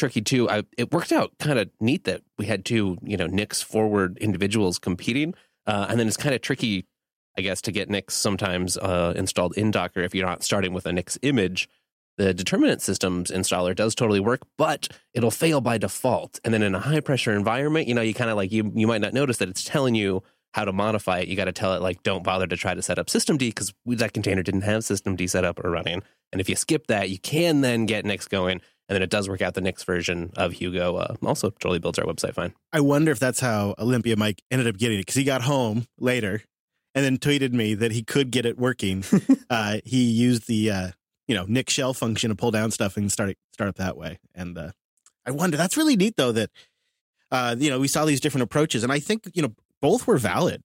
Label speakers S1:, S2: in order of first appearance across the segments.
S1: tricky too. It worked out kind of neat that we had two, Nix forward individuals competing. And then it's kind of tricky, I guess, to get Nix sometimes installed in Docker if you're not starting with a Nix image. The determinant systems installer does totally work, but it'll fail by default. And then in a high pressure environment, you kind of like, you might not notice that it's telling you how to modify it. You got to tell it like, don't bother to try to set up systemd because that container didn't have systemd set up or running. And if you skip that, you can then get Nix going. And then it does work out. The Nix version of Hugo also totally builds our website fine.
S2: I wonder if that's how Olympia Mike ended up getting it, because he got home later and then tweeted me that he could get it working. He used the Nix shell function to pull down stuff and start up that way. And I wonder, that's really neat though, that we saw these different approaches, and I think both were valid.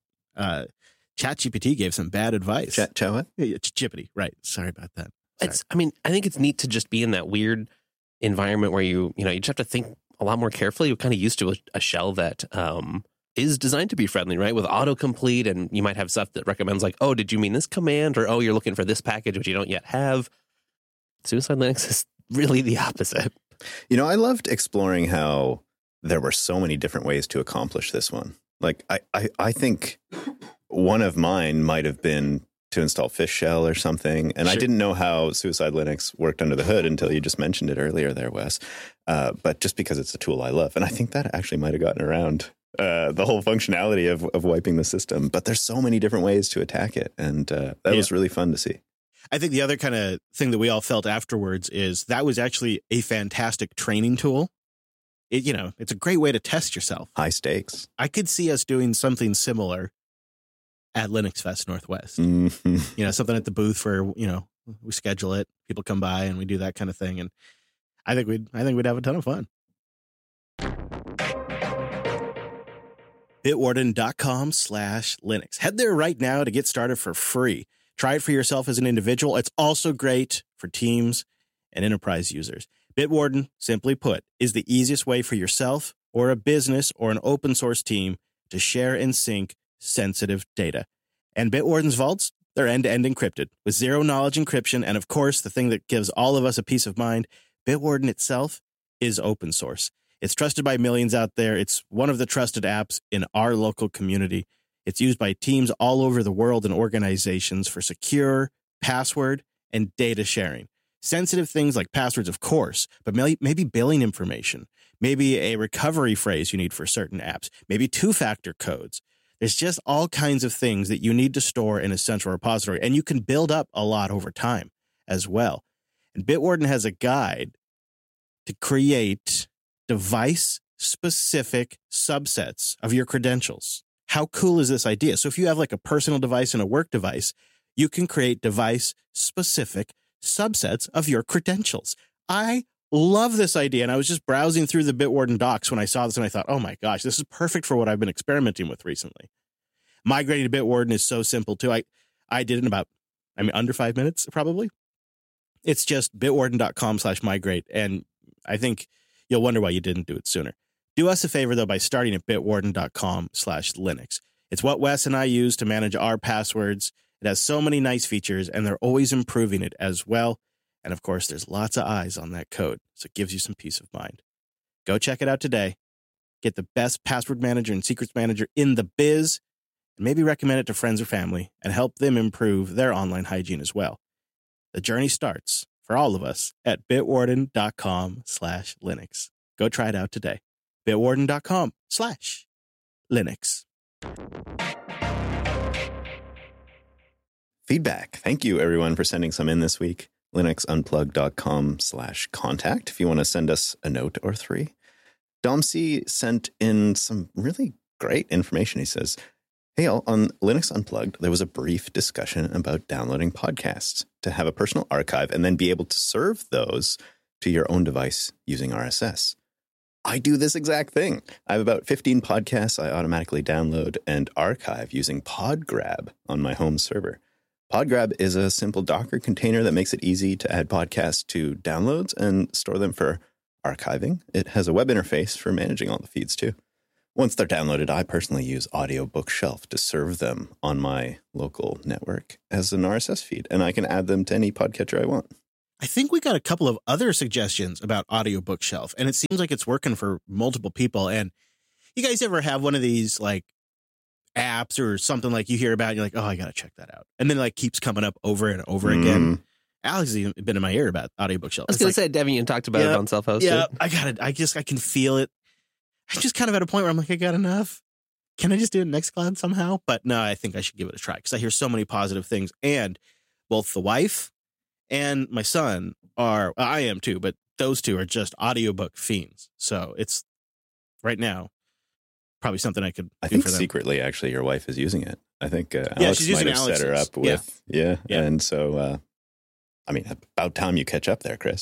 S2: ChatGPT gave some bad advice.
S3: Chat what?
S2: Chippity, right? Sorry about that.
S1: I think it's neat to just be in that weird environment where you just have to think a lot more carefully. You're kind of used to a shell that is designed to be friendly, right? With autocomplete, and you might have stuff that recommends like, oh, did you mean this command? Or, oh, you're looking for this package, which you don't yet have. Suicide Linux is really the opposite.
S3: I loved exploring how there were so many different ways to accomplish this one. Like, I think one of mine might have been to install Fish Shell or something. And sure. I didn't know how Suicide Linux worked under the hood until you just mentioned it earlier there, Wes. But just because it's a tool I love. And I think that actually might have gotten around the whole functionality of wiping the system. But there's so many different ways to attack it. And that was really fun to see.
S2: I think the other kind of thing that we all felt afterwards is that was actually a fantastic training tool. It's a great way to test yourself.
S3: High stakes.
S2: I could see us doing something similar at Linux Fest Northwest. Mm-hmm. Something at the booth where, we schedule it, people come by and we do that kind of thing. And I think we'd have a ton of fun. Bitwarden.com/Linux. Head there right now to get started for free. Try it for yourself as an individual. It's also great for teams and enterprise users. Bitwarden, simply put, is the easiest way for yourself or a business or an open source team to share and sync sensitive data. And Bitwarden's vaults, they're end-to-end encrypted with zero-knowledge encryption. And of course, the thing that gives all of us a peace of mind, Bitwarden itself is open source. It's trusted by millions out there. It's one of the trusted apps in our local community. It's used by teams all over the world and organizations for secure password and data sharing. Sensitive things like passwords, of course, but maybe billing information, maybe a recovery phrase you need for certain apps, maybe two-factor codes. There's just all kinds of things that you need to store in a central repository, and you can build up a lot over time as well. And Bitwarden has a guide to create device-specific subsets of your credentials. How cool is this idea? So if you have like a personal device and a work device, you can create device-specific subsets of your credentials. I love this idea. And I was just browsing through the Bitwarden docs when I saw this and I thought, oh my gosh, this is perfect for what I've been experimenting with recently. Migrating to Bitwarden is so simple too. I did it in about, under 5 minutes probably. It's just bitwarden.com/migrate. And I think you'll wonder why you didn't do it sooner. Do us a favor though by starting at bitwarden.com/Linux. It's what Wes and I use to manage our passwords. It has so many nice features, and they're always improving it as well. And of course, there's lots of eyes on that code, so it gives you some peace of mind. Go check it out today. Get the best password manager and secrets manager in the biz, and maybe recommend it to friends or family and help them improve their online hygiene as well. The journey starts for all of us at bitwarden.com/Linux. Go try it out today. bitwarden.com/Linux.
S3: Feedback. Thank you, everyone, for sending some in this week. linuxunplug.com/contact if you want to send us a note or three. Dom C sent in some really great information. He says, hey, all, on Linux Unplugged, there was a brief discussion about downloading podcasts to have a personal archive and then be able to serve those to your own device using RSS. I do this exact thing. I have about 15 podcasts I automatically download and archive using PodGrab on my home server. PodGrab is a simple Docker container that makes it easy to add podcasts to downloads and store them for archiving. It has a web interface for managing all the feeds too. Once they're downloaded, I personally use Audio Bookshelf to serve them on my local network as an RSS feed, and I can add them to any podcatcher I want.
S2: I think we got a couple of other suggestions about Audio Bookshelf, and it seems like it's working for multiple people. And you guys ever have one of these like apps or something like you hear about and you're like, oh, I got to check that out. And then it like keeps coming up over and over again. Alex has even been in my ear about Audio Bookshelf.
S1: I was going to say, Devian talked about it on Self-Hosted.
S2: Yeah, I got it. I can feel it. I'm just kind of at a point where I'm like, I got enough. Can I just do it in Nextcloud somehow? But no, I think I should give it a try because I hear so many positive things. And both the wife and my son are, I am too, but those two are just audiobook fiends. So it's right now probably something I could do
S3: think
S2: for them.
S3: Secretly, actually, your wife is using it. I think Alex
S2: she's
S3: might
S2: using
S3: have set her
S2: Alex's.
S3: up with, yeah. And so, I mean, about time you catch up there, Chris.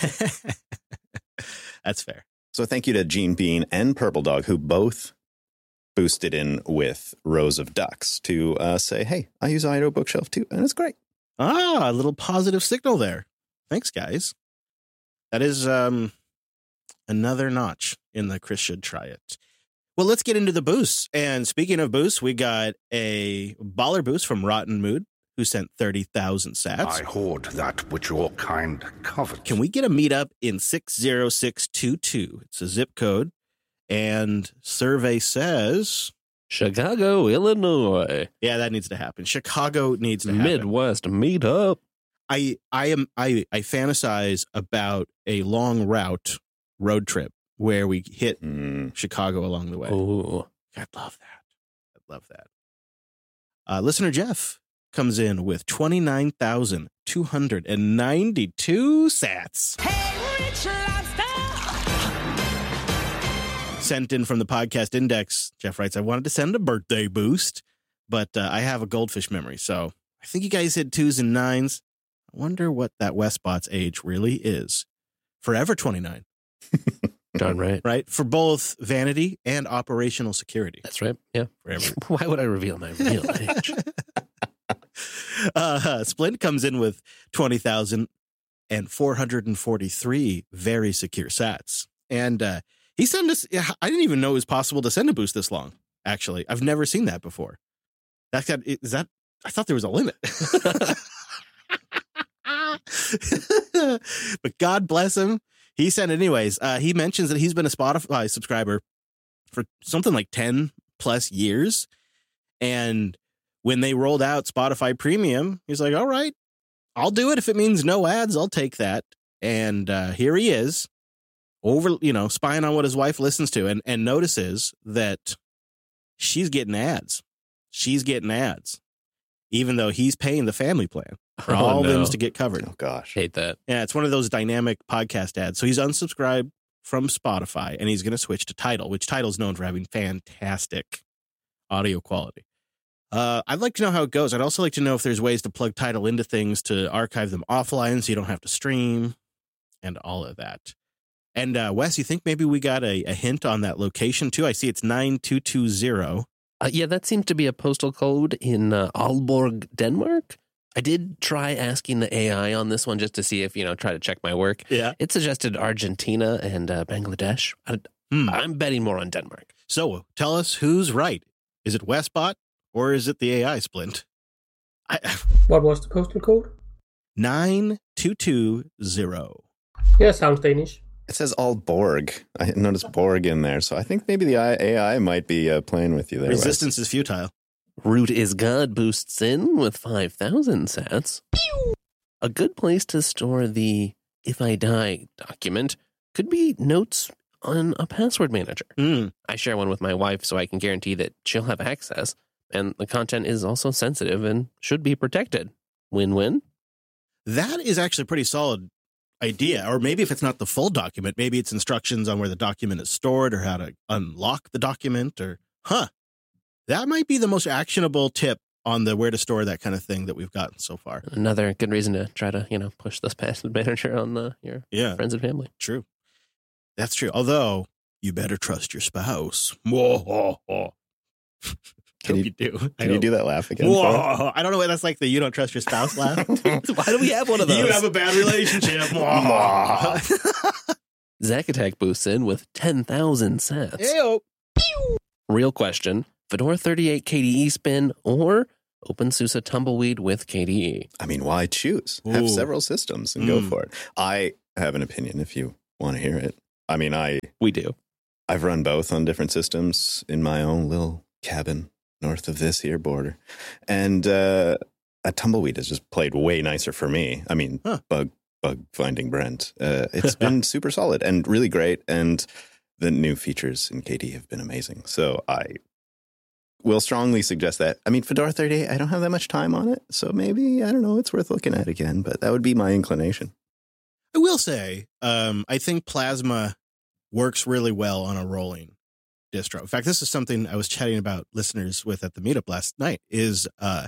S2: That's fair.
S3: So thank you to Gene Bean and Purple Dog, who both boosted in with Rows of Ducks to say, hey, I use Audio Bookshelf too, and it's great.
S2: A little positive signal there. Thanks, guys. That is another notch in the Chris should try it. Well, let's get into the boosts. And speaking of boosts, we got a baller boost from Rotten Mood, who sent 30,000 sats.
S4: I hoard that which your kind covet.
S2: Can we get a meetup in 60622? It's a zip code. And survey says
S1: Chicago, Illinois.
S2: Yeah, that needs to happen. Chicago needs to happen.
S1: Midwest meetup.
S2: I fantasize about a long road trip where we hit Chicago along the way.
S1: Oh,
S2: I'd love that. I'd love that. Listener Jeff comes in with 29,292 sats.
S5: Hey, Rich Lobster!
S2: Sent in from the podcast index. Jeff writes, I wanted to send a birthday boost, but I have a goldfish memory. So I think you guys hit 2s and 9s. I wonder what that Westbot's age really is. Forever 29.
S1: Darn right.
S2: Right? For both vanity and operational security.
S1: That's right. Yeah.
S2: Forever.
S1: Why would I reveal my real age?
S2: Splint comes in with 20,443 very secure sats. And he sent us, I didn't even know it was possible to send a boost this long, actually. I've never seen that before. I thought there was a limit. But God bless him. He sent it anyways. He mentions that he's been a Spotify subscriber for something like 10 plus years. And when they rolled out Spotify Premium, he's like, all right, I'll do it. If it means no ads, I'll take that. And here he is spying on what his wife listens to and notices that she's getting ads. She's getting ads, even though he's paying the family plan for all things to get covered.
S3: Oh, gosh.
S1: Hate that.
S2: Yeah, it's one of those dynamic podcast ads. So he's unsubscribed from Spotify and he's going to switch to Tidal, which Tidal's known for having fantastic audio quality. I'd like to know how it goes. I'd also like to know if there's ways to plug Tidal into things to archive them offline so you don't have to stream and all of that. And Wes, you think maybe we got a hint on that location too? I see it's 9220.
S1: Yeah, that seems to be a postal code in Aalborg, Denmark. I did try asking the AI on this one just to see if, try to check my work.
S2: Yeah.
S1: It suggested Argentina and Bangladesh. I'm betting more on Denmark.
S2: So tell us who's right. Is it Westbot or is it the AI Splint?
S6: What was the postal code?
S2: 9220.
S6: Yeah, sounds Danish.
S3: It says all Borg. I noticed Borg in there. So I think maybe the AI might be playing with you there.
S2: Resistance is futile.
S1: Root is God boosts in with 5,000 sats. Pew! A good place to store the If I Die document could be notes on a password manager. I share one with my wife so I can guarantee that she'll have access. And the content is also sensitive and should be protected. Win-win.
S2: That is actually a pretty solid idea. Or maybe if it's not the full document, maybe it's instructions on where the document is stored or how to unlock the document or, that might be the most actionable tip on the where to store that kind of thing that we've gotten so far.
S1: Another good reason to try to, push this password manager on your friends and family.
S2: True. That's true. Although, you better trust your spouse.
S3: Can you do that laugh again?
S2: I don't know why that's like the you don't trust your spouse laugh.
S1: Why do we have one of those?
S2: You have a bad relationship.
S1: Zack Attack boosts in with 10,000 sats.
S2: Hey-o.
S1: Real question. Fedora 38 KDE spin or OpenSUSE Tumbleweed with KDE.
S3: I mean, why choose?
S2: Ooh.
S3: Have several systems and go for it. I have an opinion if you want to hear it. I mean,
S1: We do.
S3: I've run both on different systems in my own little cabin north of this here border. And a Tumbleweed has just played way nicer for me. I mean, bug finding Brent. It's been super solid and really great. And the new features in KDE have been amazing. So I will strongly suggest that. I mean, Fedora 38, I don't have that much time on it. So maybe, I don't know, it's worth looking at again. But that would be my inclination.
S2: I will say, I think Plasma works really well on a rolling distro. In fact, this is something I was chatting about listeners with at the meetup last night, is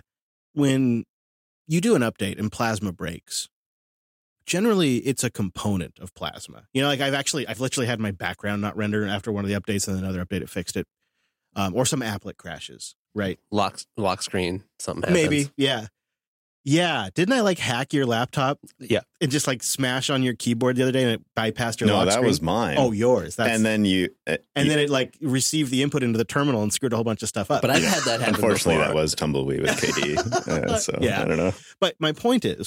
S2: when you do an update and Plasma breaks, generally it's a component of Plasma. You know, like I've literally had my background not render after one of the updates, and then another update it fixed it. Or some applet crashes, right?
S1: Lock screen, something happens.
S2: Maybe, yeah. Yeah, didn't I like hack your laptop?
S1: Yeah.
S2: And just like smash on your keyboard the other day and it bypassed your lock
S3: No, that
S2: screen?
S3: was mine.
S2: Oh, yours.
S3: And then
S2: then it like received the input into the terminal and screwed a whole bunch of stuff up.
S1: But I've had that happen
S3: unfortunately,
S1: before.
S3: that was Tumbleweed with KDE. So
S2: Yeah.
S3: I don't know.
S2: But my point is,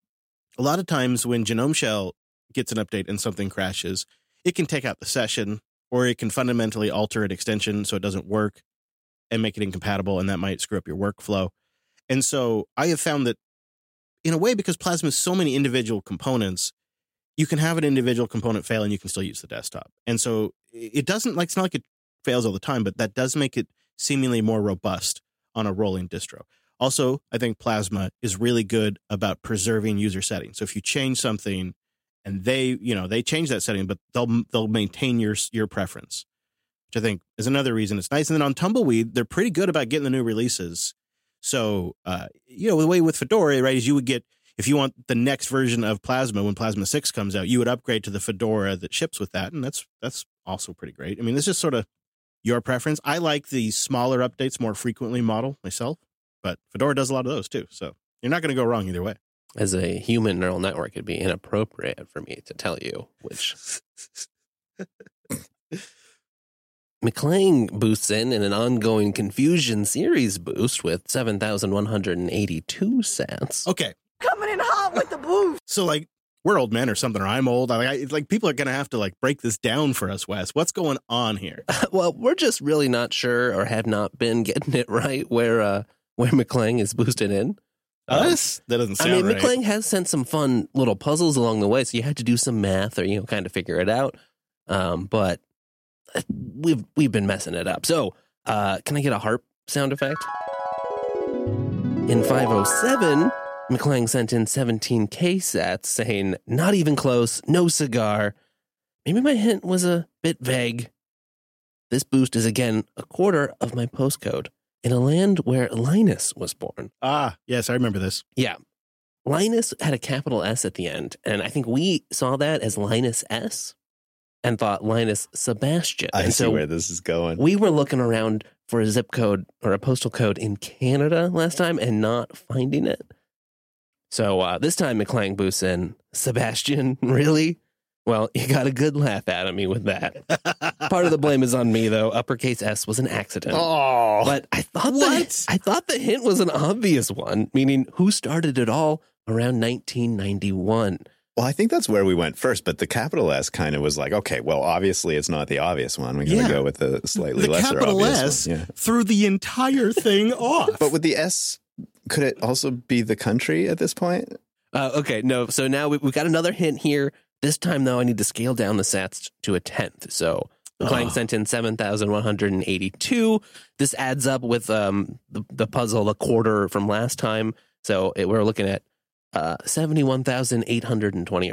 S2: a lot of times when Genome Shell gets an update and something crashes, it can take out the session, or it can fundamentally alter an extension so it doesn't work and make it incompatible, and that might screw up your workflow. And so I have found that in a way, because Plasma is so many individual components, you can have an individual component fail and you can still use the desktop. And so it doesn't like, it's not like it fails all the time, but that does make it seemingly more robust on a rolling distro. Also, I think Plasma is really good about preserving user settings. So if you change something and they change that setting, but they'll maintain your preference, which I think is another reason it's nice. And then on Tumbleweed, they're pretty good about getting the new releases. So, the way with Fedora, right, is you would get, if you want the next version of Plasma, when Plasma 6 comes out, you would upgrade to the Fedora that ships with that. And that's also pretty great. I mean, this is sort of your preference. I like the smaller updates more frequently model myself, but Fedora does a lot of those too. So you're not going to go wrong either way.
S1: As a human neural network, it'd be inappropriate for me to tell you which. McClang boosts in an ongoing Confusion series boost with 7,182 sats.
S2: Okay.
S5: Coming in hot with the boost.
S2: So like we're old men or something, or I'm old. It's like people are going to have to like break this down for us, Wes. What's going on here?
S1: Well, we're just really not sure, or have not been getting it right where McClang is boosted in.
S2: Us? That doesn't sound right.
S1: McClang has sent some fun little puzzles along the way, so you had to do some math or kind of figure it out. But we've been messing it up. So, can I get a harp sound effect? In 507, McClang sent in 17K sats saying, "Not even close, no cigar." Maybe my hint was a bit vague. This boost is again a quarter of my postcode in a land where Linus was born.
S2: Ah, yes, I remember this.
S1: Yeah. Linus had a capital S at the end, and I think we saw that as Linus S and thought Linus Sebastian.
S3: I
S1: and
S3: see where this is going.
S1: We were looking around for a zip code or a postal code in Canada last time and not finding it. So this time McClang boosts in, "Sebastian, really?" Well, you got a good laugh out of me with that. Part of the blame is on me, though. Uppercase S was an accident.
S3: Oh,
S1: But I thought the hint was an obvious one, meaning who started it all around 1991.
S3: well, I think that's where we went first, but the capital S kind of was like, okay, well, obviously it's not the obvious one. We got to
S2: Yeah.
S3: go with the slightly
S2: The
S3: lesser
S2: capital
S3: obvious
S2: S
S3: one. Yeah.
S2: threw the entire thing off.
S3: But with the S, could it also be the country at this point?
S1: Okay, no. So now we've got another hint here. This time, though, I need to scale down the sats to a 10th. So McClang sent in 7,182. This adds up with the puzzle, a quarter from last time. So we're looking at 71,820 or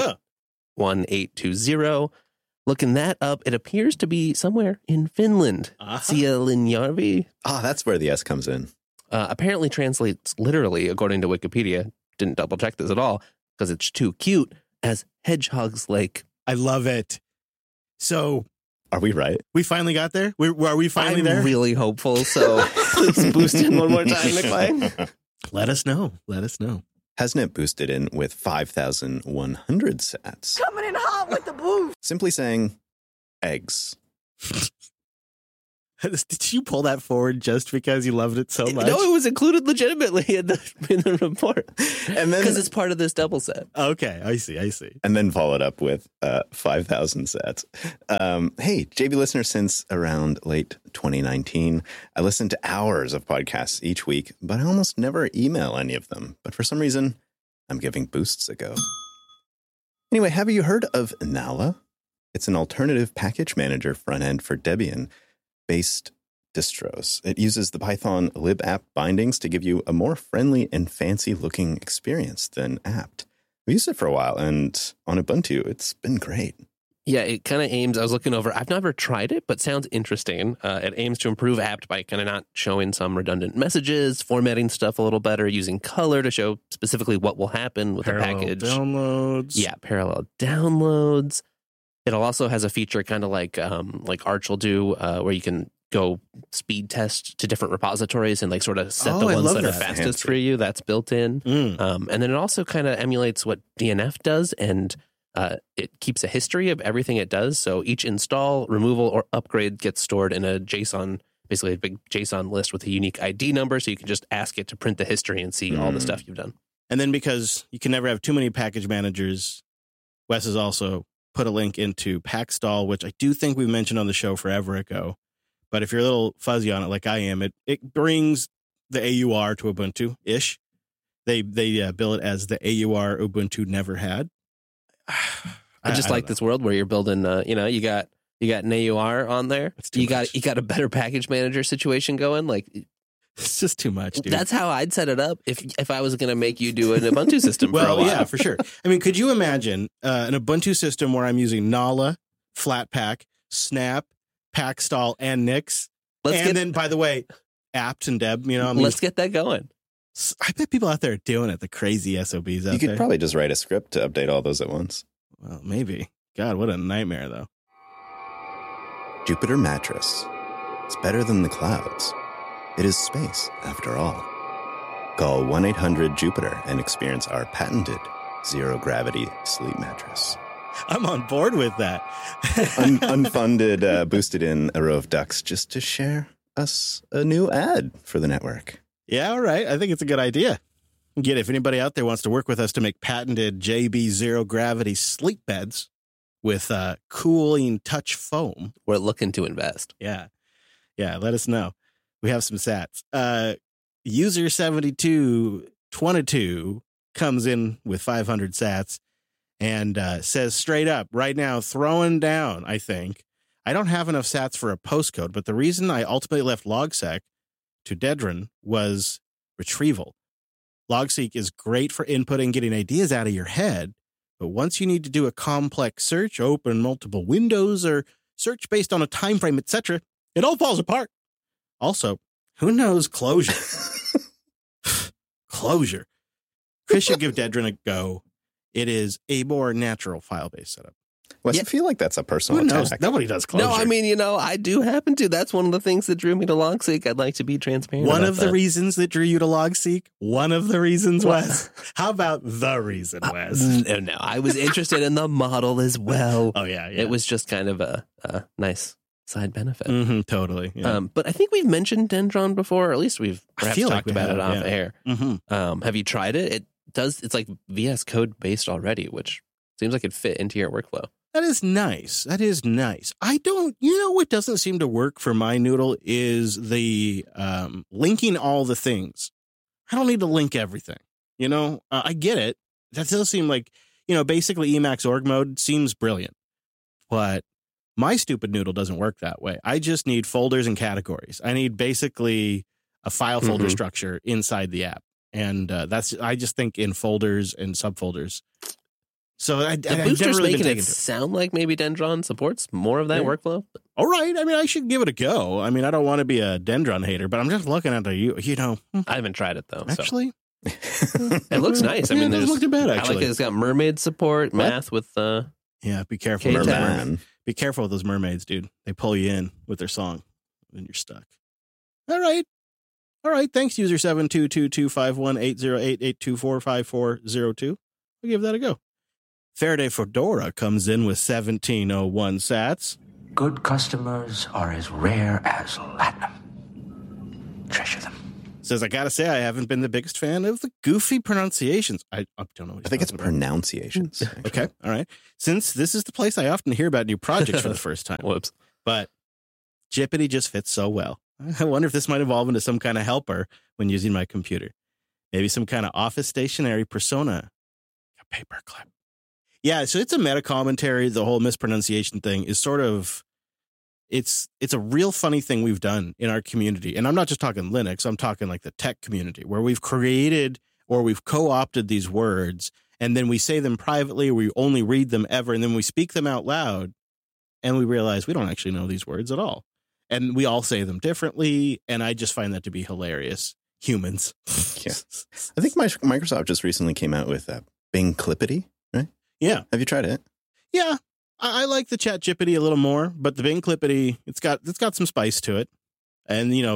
S1: 71820. Looking that up, it appears to be somewhere in Finland. Sielinjärvi.
S3: Ah, that's where the S comes in.
S1: Apparently translates literally, according to Wikipedia. Didn't double check this at all because it's too cute, as Hedgehog's Lake.
S2: I love it. So
S3: Are we right?
S2: we finally got there? Are we finally
S1: I'm
S2: there?
S1: really hopeful, so please boost in one more time, McClang.
S2: Let us know. Let us know.
S3: Hasn't boosted in with 5,100 sats.
S5: Coming in hot with the boost.
S3: Simply saying eggs.
S2: Did you pull that forward just because you loved it so much?
S1: No, it was included legitimately in the report.
S3: And then
S1: because it's part of this double set.
S2: Okay, I see.
S3: And then followed up with 5,000 sets. Hey, JB listener, since around late 2019, I listen to hours of podcasts each week, but I almost never email any of them. But for some reason, I'm giving Boosts a go. Anyway, have you heard of Nala? It's an alternative package manager front end for Debian-based distros. It uses the Python libapp bindings to give you a more friendly and fancy-looking experience than apt. I've used it for a while, and on Ubuntu, it's been great.
S1: Yeah, it kind of aims, I was looking over, I've never tried it, but sounds interesting. It aims to improve apt by kind of not showing some redundant messages, formatting stuff a little better, using color to show specifically what will happen with the package.
S2: Downloads.
S1: Yeah, parallel downloads. It also has a feature kind of like Arch will do, where you can go speed test to different repositories and like sort of set the
S2: I
S1: ones
S2: love
S1: that are
S2: that.
S1: fastest for you. That's built in. And then it also kind of emulates what DNF does, and it keeps a history of everything it does. So each install, removal, or upgrade gets stored in a JSON, basically a big JSON list with a unique ID number. So you can just ask it to print the history and see all the stuff you've done.
S2: And then because you can never have too many package managers, Wes has also put a link into Packstall, which I do think we mentioned on the show forever ago. But if you're a little fuzzy on it like I am, it brings the AUR to Ubuntu-ish. They bill it as the AUR Ubuntu never had.
S1: I just like this world where you're building, you got an AUR on there. You got a better package manager situation going. Like,
S2: it's just too much, dude.
S1: That's how I'd set it up if I was going to make you do an Ubuntu system for a
S2: well,
S1: while.
S2: yeah, for sure. I mean, could you imagine an Ubuntu system where I'm using Nala, Flatpak, Snap, Packstall, and Nix? Then, by the way, apt and Deb,
S1: let's get that going.
S2: I bet people out there are doing it, the crazy SOBs out there.
S3: You could probably just write a script to update all those at once.
S2: Well, maybe. God, what a nightmare, though.
S3: Jupyter Mattress. It's better than the clouds. It is space, after all. Call 1-800-JUPITER and experience our patented zero-gravity sleep mattress.
S2: I'm on board with that.
S3: Unfunded, boosted in a row of ducks just to share us a new ad for the network.
S2: Yeah, all right. I think it's a good idea. Again, if anybody out there wants to work with us to make patented JB zero-gravity sleep beds with cooling touch foam.
S1: We're looking to invest.
S2: Yeah, let us know. We have some sats. User 7222 comes in with 500 sats and says straight up, right now, throwing down, I think. I don't have enough sats for a postcode, but the reason I ultimately left Logseq to Dedrun was retrieval. Logseq is great for inputting, getting ideas out of your head, but once you need to do a complex search, open multiple windows, or search based on a time frame, etc., it all falls apart. Also, who knows Clojure? Clojure. Chris should give Dedrun a go. It is a more natural file-based setup.
S3: Wes, I feel like that's a personal
S2: Who knows?
S3: attack.
S2: Nobody does Clojure.
S1: No, I mean, I do happen to. That's one of the things that drew me to Logseq. I'd like to be transparent.
S2: One
S1: about
S2: of the
S1: that.
S2: reasons that drew you to Logseq? One of the reasons, Wes? How about the reason, Wes?
S1: No, I was interested in the model as well.
S2: Oh, yeah.
S1: It was just kind of a nice side benefit.
S2: Mm-hmm, totally. Yeah.
S1: But I think we've mentioned Dendron before, or at least we've perhaps
S2: feel like
S1: talked
S2: we
S1: about it
S2: have,
S1: off
S2: yeah.
S1: air.
S2: Mm-hmm.
S1: Have you tried it? It's like VS Code based already, which seems like it fit into your workflow.
S2: That is nice. I don't, what doesn't seem to work for my Noodle is the linking all the things. I don't need to link everything. I get it. That does seem like, basically Emacs org mode seems brilliant. But my stupid Noodle doesn't work that way. I just need folders and categories. I need basically a file folder structure inside the app. And I just think in folders and subfolders. So
S1: The booster's
S2: really
S1: making it sound like maybe Dendron supports more of that workflow.
S2: All right. I mean, I should give it a go. I mean, I don't want to be a Dendron hater, but I'm just looking at
S1: I haven't tried it though.
S2: Actually,
S1: it looks nice. I mean,
S2: it doesn't look too bad.
S1: I
S2: Actually,
S1: like it. It's got mermaid support, math with.
S2: Yeah, be careful.
S1: K-Tab.
S3: Merman.
S2: Be careful with those mermaids, dude. They pull you in with their song, and you're stuck. All right. Thanks, user 722251808824540. We'll give that a go. Faraday Fedora comes in with 1701 sats.
S7: good customers are as rare as latinum. Treasure them.
S2: Says, I gotta say, I haven't been the biggest fan of the goofy pronunciations. I don't know what
S3: I think it's pronunciations.
S2: Okay, all right. Since this is the place I often hear about new projects for the first time.
S1: Whoops.
S2: But Jippity just fits so well. I wonder if this might evolve into some kind of helper when using my computer. Maybe some kind of office stationery persona. A paperclip. Yeah, so it's a meta commentary. The whole mispronunciation thing is sort of, it's a real funny thing we've done in our community. And I'm not just talking Linux, I'm talking like the tech community, where we've created or we've co-opted these words, and then we say them privately, or we only read them ever, and then we speak them out loud, and we realize we don't actually know these words at all. And we all say them differently, and I just find that to be hilarious. Humans.
S3: Yeah. I think Microsoft just recently came out with Bing Clippity, right?
S2: Yeah.
S3: Have you tried it?
S2: Yeah. I like the Chat Jippity a little more, but the Bing Clippity, it's got some spice to it. And, you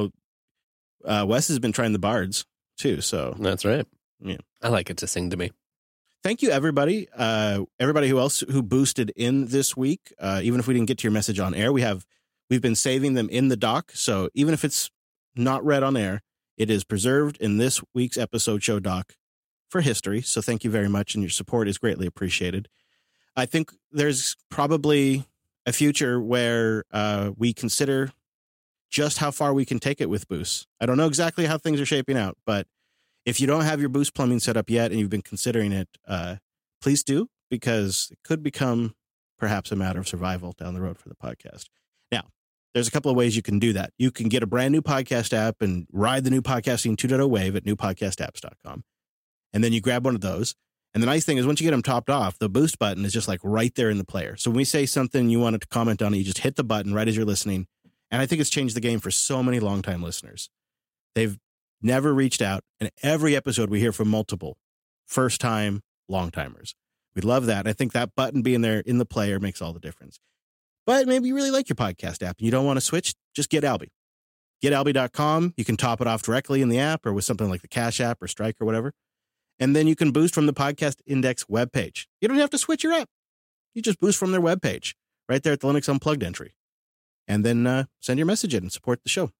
S2: know, Wes has been trying the Bards too, so.
S1: That's right.
S2: Yeah.
S1: I like it to sing to me.
S2: Thank you, everybody. Everybody who boosted in this week. Even if we didn't get to your message on air, we've been saving them in the doc. So even if it's not read on air, it is preserved in this week's episode show doc for history. So thank you very much, and your support is greatly appreciated. I think there's probably a future where we consider just how far we can take it with boosts. I don't know exactly how things are shaping out, but if you don't have your boost plumbing set up yet and you've been considering it, please do, because it could become perhaps a matter of survival down the road for the podcast. Now, there's a couple of ways you can do that. You can get a brand new podcast app and ride the new podcasting 2.0 wave at newpodcastapps.com. And then you grab one of those. And the nice thing is once you get them topped off, the boost button is just like right there in the player. So when we say something you wanted to comment on it, you just hit the button right as you're listening. And I think it's changed the game for so many longtime listeners. They've never reached out. And every episode we hear from multiple first-time long-timers. We love that. I think that button being there in the player makes all the difference. But maybe you really like your podcast app and you don't want to switch, just get Alby. GetAlby.com. You can top it off directly in the app or with something like the Cash App or Strike or whatever. And then you can boost from the Podcast Index webpage. You don't have to switch your app. You just boost from their webpage right there at the Linux Unplugged entry. And then send your message in and support the show.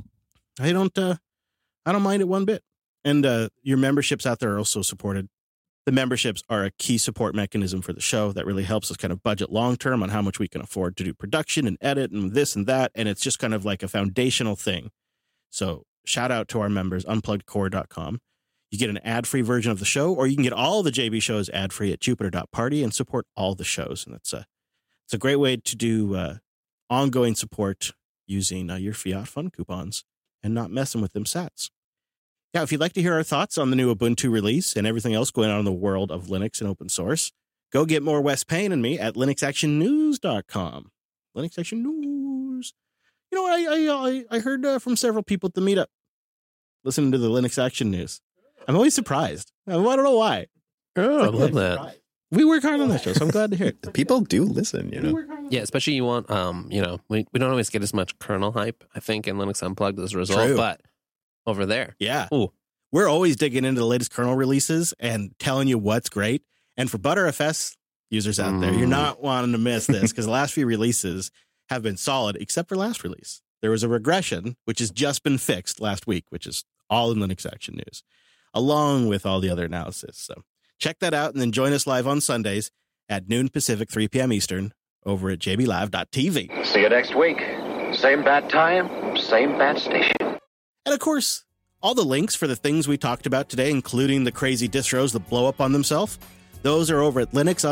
S2: I don't mind it one bit. And your memberships out there are also supported. The memberships are a key support mechanism for the show that really helps us kind of budget long-term on how much we can afford to do production and edit and this and that. And it's just kind of like a foundational thing. So shout out to our members, unpluggedcore.com. You get an ad-free version of the show, or you can get all the JB shows ad-free at Jupiter.party and support all the shows. And it's a great way to do ongoing support using your Fiat Fund coupons and not messing with them sats. Yeah, if you'd like to hear our thoughts on the new Ubuntu release and everything else going on in the world of Linux and open source, go get more Wes Payne and me at linuxactionnews.com. Linux Action News. You know, I heard from several people at the meetup listening to the Linux Action News. I'm always surprised. I don't know why.
S1: Oh, I love that.
S2: We work hard on that show, so I'm glad to hear it.
S3: People do listen, you know.
S1: Yeah, especially you want, we don't always get as much kernel hype, I think, in Linux Unplugged as a result,
S2: True.
S1: but over there.
S2: Yeah.
S1: Ooh.
S2: We're always digging into the latest kernel releases and telling you what's great. And for ButterFS users out there, you're not wanting to miss this because the last few releases have been solid, except for last release. There was a regression, which has just been fixed last week, which is all in Linux Action News, along with all the other analysis. So check that out and then join us live on Sundays at noon Pacific, 3 p.m. Eastern over at jblive.tv.
S8: See you next week. Same bat time, same bat station.
S2: And of course, all the links for the things we talked about today, including the crazy distros that blow up on themselves, those are over at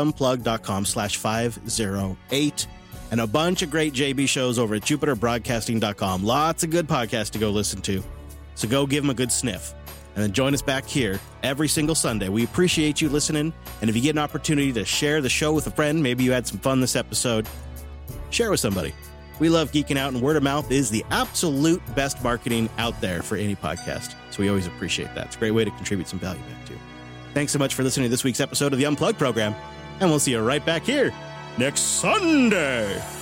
S2: linuxunplugged.com/508. And a bunch of great JB shows over at jupiterbroadcasting.com. Lots of good podcasts to go listen to. So go give them a good sniff. And then join us back here every single Sunday. We appreciate you listening. And if you get an opportunity to share the show with a friend, maybe you had some fun this episode, share with somebody. We love geeking out, and word of mouth is the absolute best marketing out there for any podcast. So we always appreciate that. It's a great way to contribute some value back to. Thanks so much for listening to this week's episode of the Unplugged program, and we'll see you right back here next Sunday.